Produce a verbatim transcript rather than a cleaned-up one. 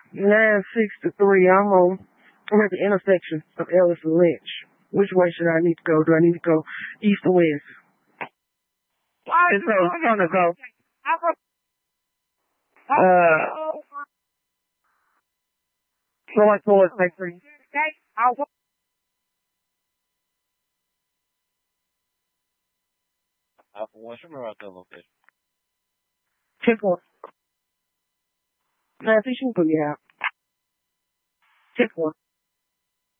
nine sixty-three. I'm on. I'm at the intersection of Ellis and Lynch. Which way should I need to go? Do I need to go east or west? Alright, so I'm gonna go. Uh, going towards Factory. Alpha one, show me around that location. Check one. Nancy, she can put me out. Check one.